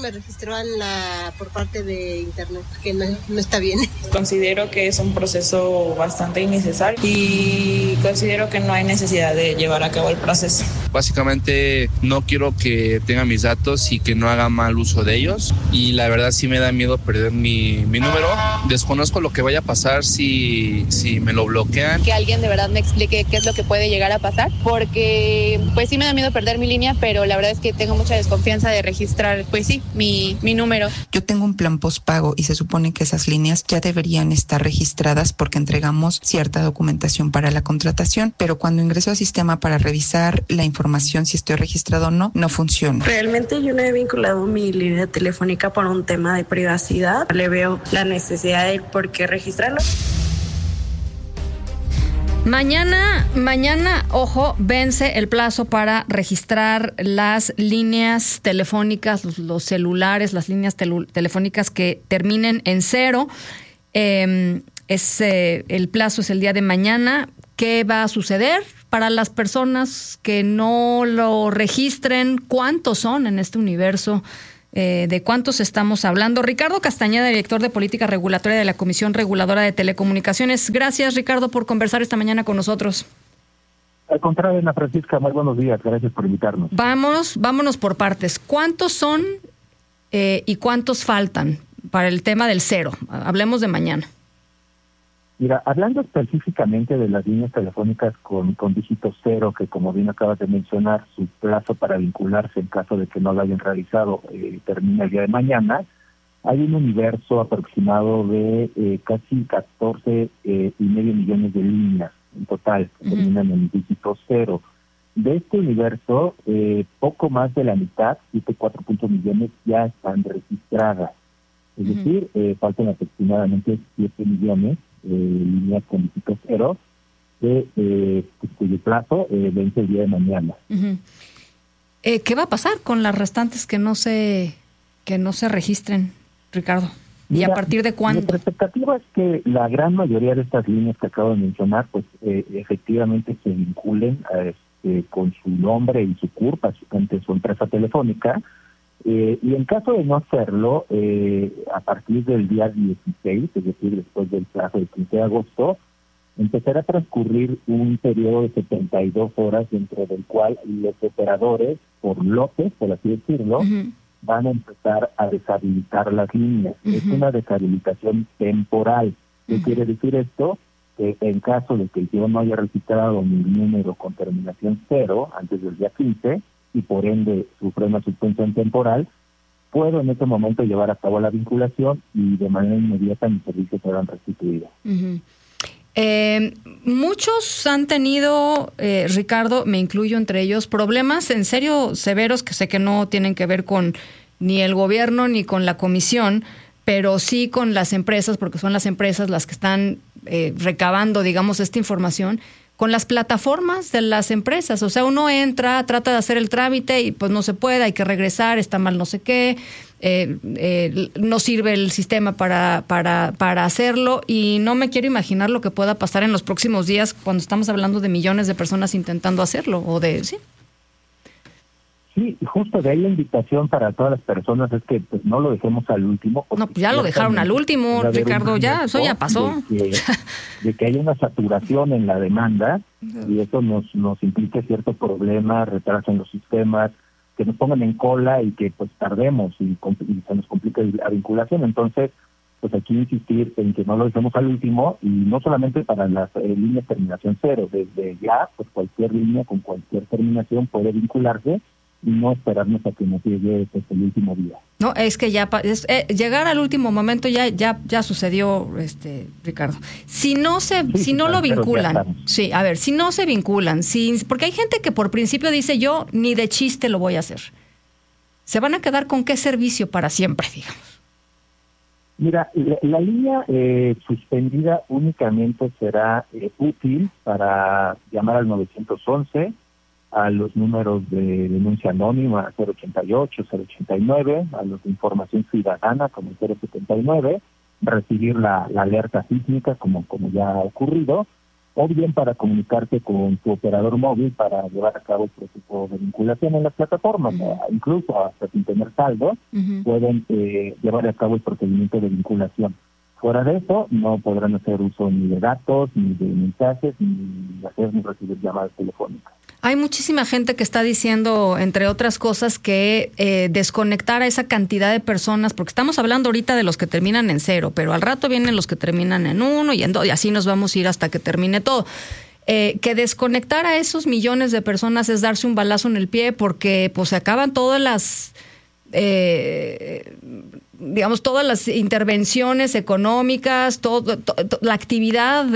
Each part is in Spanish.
me registró por parte de internet, que no está bien. Considero que es un proceso bastante innecesario y considero que no hay necesidad de llevar a cabo el proceso. Básicamente no quiero que tenga mis datos y que no haga mal uso de ellos, y la verdad sí me da miedo perder mi número. Desconozco lo que vaya a pasar si me lo bloquean. Que alguien de verdad me explique qué es lo que puede llegar a pasar, porque pues sí me da miedo perder mi línea, pero la verdad es que tengo mucha desconfianza de registrar, pues sí, mi número. Yo tengo un plan postpago y se supone que esas líneas ya deberían estar registradas porque entregamos cierta documentación para la contratación, pero cuando ingreso al sistema para revisar la información si estoy registrado o no, no funciona. Realmente yo no he vinculado mi línea telefónica por un tema de privacidad. Le veo la necesidad de por qué registrarlo. Mañana, ojo, vence el plazo para registrar las líneas telefónicas, los celulares, las líneas telefónicas que terminen en 0. El plazo es el día de mañana. ¿Qué va a suceder para las personas que no lo registren? ¿Cuántos son en este universo? ¿De cuántos estamos hablando? Ricardo Castañeda, director de Política Regulatoria de la Comisión Reguladora de Telecomunicaciones. Gracias, Ricardo, por conversar esta mañana con nosotros. Al contrario, Ana Francisca, muy buenos días. Gracias por invitarnos. Vámonos por partes. ¿Cuántos son y cuántos faltan para el tema del 0? Hablemos de mañana. Mira, hablando específicamente de las líneas telefónicas con dígito 0, que como bien acabas de mencionar, su plazo para vincularse en caso de que no lo hayan realizado termina el día de mañana, hay un universo aproximado de casi 14 y medio millones de líneas en total, que terminan en dígito 0. De este universo, poco más de la mitad, 7.4 millones, ya están registradas. Es decir, faltan aproximadamente 7 millones líneas con dígito 0, cuyo plazo vence el día de mañana. ¿Qué va a pasar con las restantes que no se registren, Ricardo? ¿Y a partir de cuándo? Nuestra expectativa es que la gran mayoría de estas líneas que acabo de mencionar, pues efectivamente se vinculen con su nombre y su CURP ante su empresa telefónica. Y en caso de no hacerlo, a partir del día 16, es decir, después del plazo del 15 de agosto, empezará a transcurrir un periodo de 72 horas dentro del cual los operadores, por lotes, por así decirlo, van a empezar a deshabilitar las líneas. Es una deshabilitación temporal. ¿Qué quiere decir esto? Que en caso de que yo no haya registrado mi número con terminación 0 antes del día 15, y por ende sufre una suspensión temporal, puedo en ese momento llevar a cabo la vinculación y de manera inmediata mis servicios serán restituidos. Muchos han tenido, Ricardo, me incluyo entre ellos, problemas en serio severos que sé que no tienen que ver con ni el gobierno ni con la comisión, pero sí con las empresas, porque son las empresas las que están recabando, digamos, esta información, con las plataformas de las empresas. O sea, uno entra, trata de hacer el trámite y pues no se puede, hay que regresar, está mal no sé qué, no sirve el sistema para hacerlo, y no me quiero imaginar lo que pueda pasar en los próximos días cuando estamos hablando de millones de personas intentando hacerlo, Sí, justo de ahí la invitación para todas las personas es que pues no lo dejemos al último. No, pues ya lo dejaron al último, Ricardo, ya, eso ya pasó. De que haya una saturación en la demanda y eso nos implique cierto problema, retraso en los sistemas, que nos pongan en cola y que pues tardemos y se nos complique la vinculación. Entonces, pues aquí insistir en que no lo dejemos al último, y no solamente para las líneas terminación 0, desde ya, pues cualquier línea con cualquier terminación puede vincularse, y no esperarnos a que nos llegue el último día. No, es que ya llegar al último momento ya sucedió, Ricardo. Si no lo vinculan, si no se vinculan, porque hay gente que por principio dice yo ni de chiste lo voy a hacer. ¿Se van a quedar con qué servicio para siempre, digamos? Mira, la línea suspendida únicamente será útil para llamar al 911, a los números de denuncia anónima 088, 089, a los de información ciudadana como 079, recibir la alerta sísmica como ya ha ocurrido, o bien para comunicarse con su operador móvil para llevar a cabo el proceso de vinculación en las plataformas. Incluso hasta sin tener saldo, pueden llevar a cabo el procedimiento de vinculación. Fuera de eso, no podrán hacer uso ni de datos, ni de mensajes, ni hacer ni recibir llamadas telefónicas. Hay muchísima gente que está diciendo, entre otras cosas, que desconectar a esa cantidad de personas, porque estamos hablando ahorita de los que terminan en 0, pero al rato vienen los que terminan en 1 y en 2, y así nos vamos a ir hasta que termine todo. Que desconectar a esos millones de personas es darse un balazo en el pie, porque pues se acaban todas las... todas las intervenciones económicas, la actividad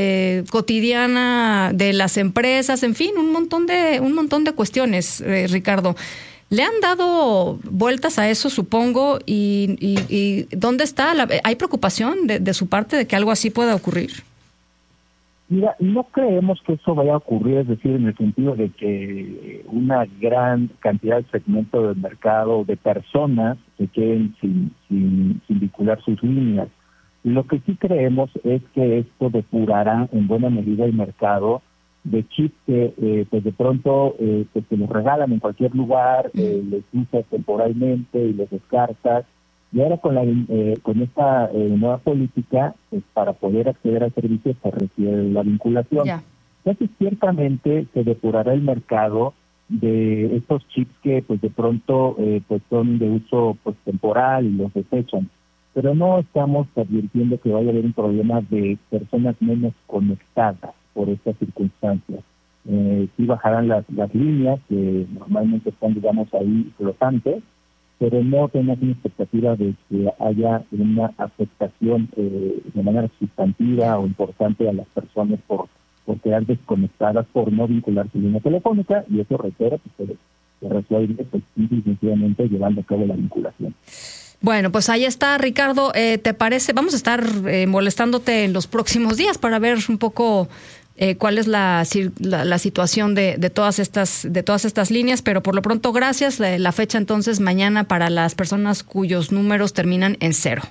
cotidiana de las empresas, en fin, un montón de cuestiones, Ricardo. ¿Le han dado vueltas a eso, supongo? ¿Y dónde está? ¿Hay preocupación de su parte de que algo así pueda ocurrir? Mira, no creemos que eso vaya a ocurrir, es decir, en el sentido de que una gran cantidad de segmento del mercado, de personas, se queden sin vincular sus líneas. Lo que sí creemos es que esto depurará en buena medida el mercado de chips que pues de pronto pues se los regalan en cualquier lugar, les usas temporalmente y los descartas. Y ahora con esta nueva política, pues, para poder acceder al servicio se requiere la vinculación. Entonces, ciertamente se depurará el mercado de estos chips que pues de pronto pues son de uso pues temporal y los desechan. Pero no estamos advirtiendo que vaya a haber un problema de personas menos conectadas por estas circunstancias. Sí bajarán las líneas que normalmente están, digamos, ahí flotantes, pero no tenemos una expectativa de que haya una afectación de manera sustantiva o importante a las personas por quedar desconectadas, por no vincular su línea telefónica, y eso requiere que se resuelve pues, sencillamente llevando a cabo la vinculación. Bueno, pues ahí está, Ricardo. ¿Te parece? Vamos a estar molestándote en los próximos días para ver un poco cuál es la situación de todas estas líneas, pero por lo pronto, gracias. La fecha entonces mañana para las personas cuyos números terminan en 0.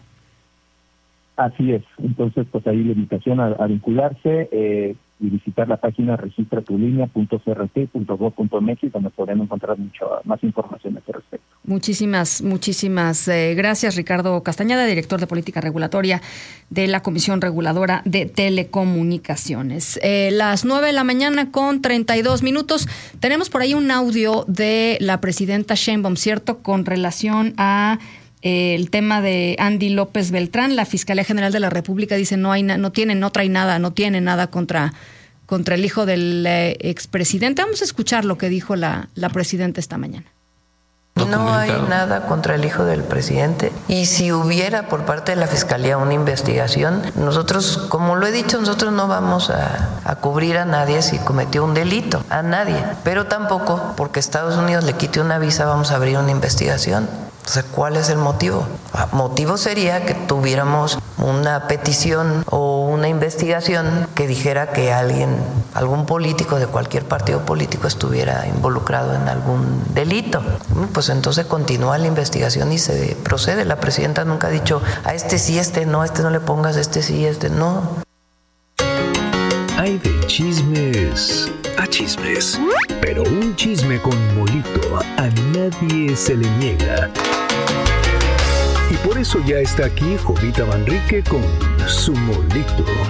Así es. Entonces, pues ahí la invitación a vincularse y visitar la página registratulinea.crt.gov.mx, donde podrán encontrar mucha más información a este respecto. Muchísimas gracias, Ricardo Castañeda, director de Política Regulatoria de la Comisión Reguladora de Telecomunicaciones. Las 9:32 a.m. Tenemos por ahí un audio de la presidenta Sheinbaum, ¿cierto?, con relación a el tema de Andy López Beltrán. La Fiscalía General de la República dice no tiene nada contra el hijo del expresidente. Vamos a escuchar lo que dijo la presidenta esta mañana. No hay nada contra el hijo del presidente, y si hubiera por parte de la Fiscalía una investigación, nosotros, como lo he dicho, nosotros no vamos a cubrir a nadie si cometió un delito, a nadie, pero tampoco porque Estados Unidos le quite una visa vamos a abrir una investigación. Entonces, ¿cuál es el motivo? El motivo sería que tuviéramos una petición o una investigación que dijera que algún político de cualquier partido político estuviera involucrado en algún delito. Pues entonces continúa la investigación y se procede. La presidenta nunca ha dicho a este sí, este no le pongas, este sí, este no. Hay de chismes a chismes, pero un chisme con molito a nadie se le niega. Y por eso ya está aquí Jovita Manrique con su molito.